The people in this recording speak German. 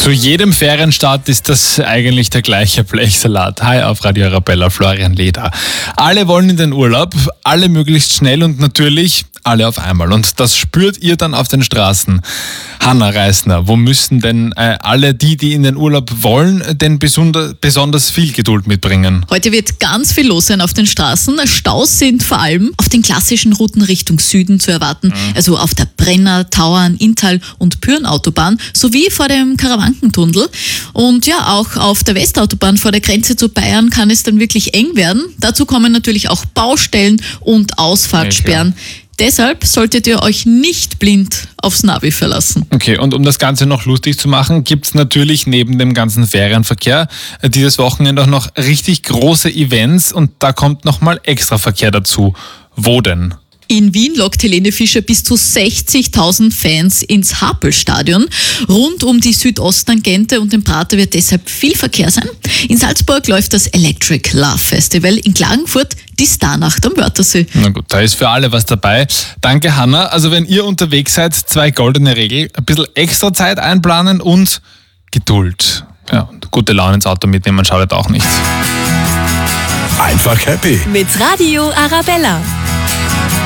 Zu jedem Ferienstart ist das eigentlich der gleiche Blechsalat. Hi auf Radio Arabella, Florian Leder. Alle wollen in den Urlaub, alle möglichst schnell und natürlich alle auf einmal. Und das spürt ihr dann auf den Straßen. Hanna Reisner, wo müssen denn alle die in den Urlaub wollen, denn besonders viel Geduld mitbringen? Heute wird ganz viel los sein auf den Straßen. Staus sind vor allem auf den klassischen Routen Richtung Süden zu erwarten. Also auf der Brenner, Tauern, Inntal und Pyrn-Autobahn sowie vor dem Karawankentunnel. Und ja, auch auf der Westautobahn vor der Grenze zu Bayern kann es dann wirklich eng werden. Dazu kommen natürlich auch Baustellen und Ausfahrtssperren. Deshalb solltet ihr euch nicht blind aufs Navi verlassen. Okay, und um das Ganze noch lustig zu machen, gibt's natürlich neben dem ganzen Ferienverkehr dieses Wochenende auch noch richtig große Events und da kommt nochmal extra Verkehr dazu. Wo denn? In Wien lockt Helene Fischer bis zu 60.000 Fans ins Happel-Stadion. Rund um die Südosttangente und den Prater wird deshalb viel Verkehr sein. In Salzburg läuft das Electric Love Festival, in Klagenfurt die Starnacht am Wörthersee. Na gut, da ist für alle was dabei. Danke, Hanna. Also wenn ihr unterwegs seid, 2 goldene Regeln, ein bisschen extra Zeit einplanen und Geduld. Ja, und gute Laune ins Auto mitnehmen schadet auch nicht. Einfach happy. Mit Radio Arabella.